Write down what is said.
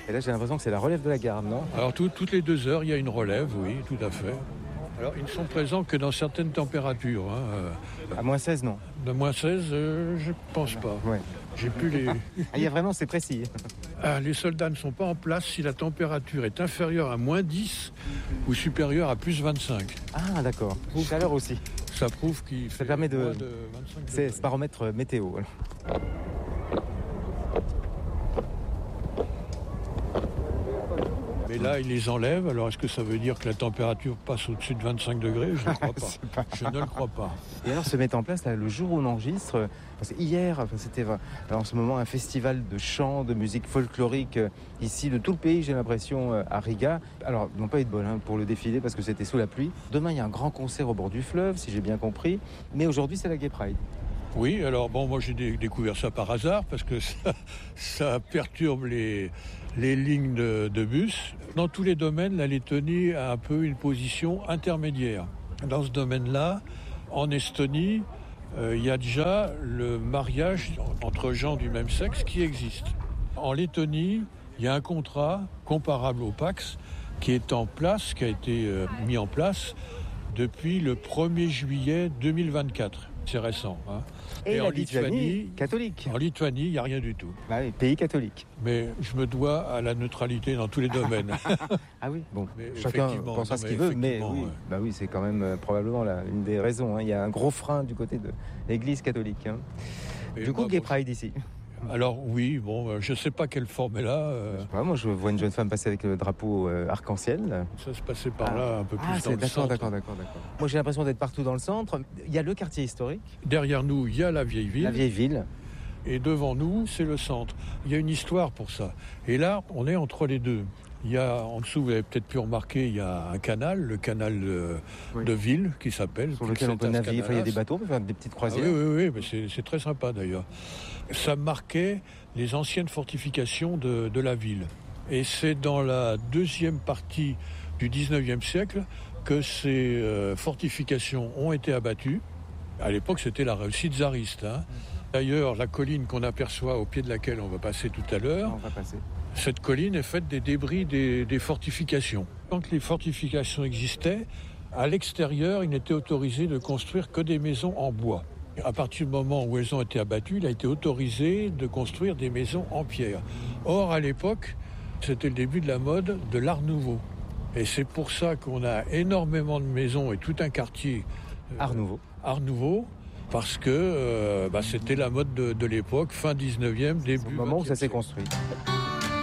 Et là, j'ai l'impression que c'est la relève de la garde, non? Alors toutes les 2 heures, il y a une relève, oui, tout à fait. Alors ils ne sont présents que dans certaines températures. À moins 16, non? De moins 16, je pense pas. Ouais. J'ai plus les... Il y a vraiment, c'est précis. Les soldats ne sont pas en place si la température est inférieure à moins 10 ou supérieure à plus 25. Ah, d'accord. Chaleur aussi. Ça prouve qu'il fait permet de- moins de 25 C'est degrés. baromètre météo. Mais là, ils les enlèvent. Alors, est-ce que ça veut dire que la température passe au-dessus de 25 degrés? Je ne crois pas. Je ne le crois pas. Et alors se met en place là, le jour où on enregistre, parce que hier, c'était en ce moment un festival de chant, de musique folklorique ici de tout le pays, j'ai l'impression, à Riga. Alors, ils n'ont pas eu de bol pour le défilé parce que c'était sous la pluie. Demain, il y a un grand concert au bord du fleuve, si j'ai bien compris. Mais aujourd'hui, c'est la Gay Pride. Oui, alors bon, moi j'ai découvert ça par hasard parce que ça perturbe les lignes de bus. Dans tous les domaines, la Lettonie a un peu une position intermédiaire. Dans ce domaine-là, en Estonie, il y a déjà le mariage entre gens du même sexe qui existe. En Lettonie, il y a un contrat comparable au Pacs qui est en place, qui a été mis en place depuis le 1er juillet 2024. C'est récent. Et en la Lituanie, catholique. En Lituanie, il n'y a rien du tout. Ah oui, pays catholique. Mais je me dois à la neutralité dans tous les domaines. Ah oui, bon, Mais chacun effectivement, pense à non, ce mais qu'il veut, mais effectivement, oui, ouais. bah oui, c'est quand même probablement une des raisons. Il y a un gros frein du côté de l'Église catholique. Et Du coup, moi, Gay bon, Pride ici. Alors oui, bon, je ne sais pas quelle forme est là. Moi, je vois une jeune femme passer avec le drapeau arc-en-ciel. Ça se passait par là, un peu plus dans c'est le d'accord, centre. d'accord. Moi, j'ai l'impression d'être partout dans le centre. Il y a le quartier historique, Derrière nous, il y a la vieille ville. la vieille ville. Et devant nous, c'est le centre. Il y a une histoire pour ça. Et là, on est entre les deux. Il y a, en dessous, vous avez peut-être pu remarquer, il y a un canal, le canal de ville qui s'appelle. Sur lequel on peut naviguer. Enfin, il y a des bateaux, on peut faire des petites croisières. Oui, mais c'est très sympa d'ailleurs. Ça marquait les anciennes fortifications de la ville. Et c'est dans la deuxième partie du 19e siècle que ces fortifications ont été abattues. À l'époque, c'était la Russie tsariste. D'ailleurs, la colline qu'on aperçoit au pied de laquelle on va passer tout à l'heure, On va passer. cette colline est faite des débris des fortifications. Quand les fortifications existaient, à l'extérieur, il n'était autorisé de construire que des maisons en bois. À partir du moment où elles ont été abattues, il a été autorisé de construire des maisons en pierre. Or, à l'époque, c'était le début de la mode de l'Art Nouveau. Et c'est pour ça qu'on a énormément de maisons et tout un quartier Art Nouveau. Art Nouveau, parce que c'était la mode de l'époque, fin 19e, début 20e. Au moment où ça s'est siècle. construit.